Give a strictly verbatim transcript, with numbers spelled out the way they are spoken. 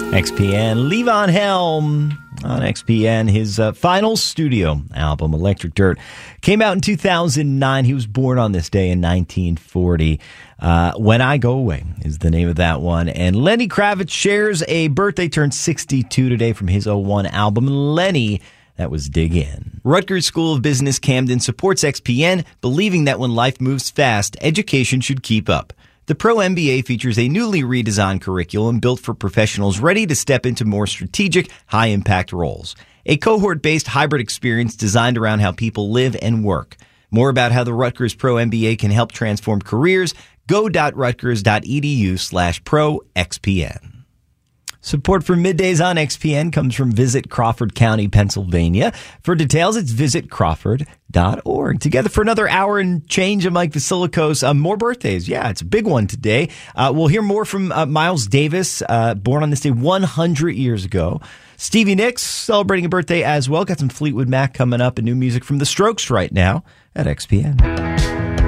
X P N, Levon Helm on X P N. His uh, final studio album, Electric Dirt, came out in two thousand nine. He was born on this day in nineteen forty. Uh, When I Go Away is the name of that one. And Lenny Kravitz shares a birthday, turned sixty-two today from his oh one album. Lenny, that was Dig In. Rutgers School of Business Camden supports X P N, believing that when life moves fast, education should keep up. The Pro M B A features a newly redesigned curriculum built for professionals ready to step into more strategic, high-impact roles. A cohort-based hybrid experience designed around how people live and work. More about how the Rutgers Pro M B A can help transform careers, go.rutgers.edu slash pro XPN. Support for Middays on X P N comes from Visit Crawford County, Pennsylvania. For details, it's visit crawford dot org. Together for another hour and change of Mike Vasilikos. Uh, more birthdays. Yeah, it's a big one today. Uh, we'll hear more from uh, Miles Davis, uh, born on this day one hundred years ago. Stevie Nicks celebrating a birthday as well. Got some Fleetwood Mac coming up and new music from The Strokes right now at X P N.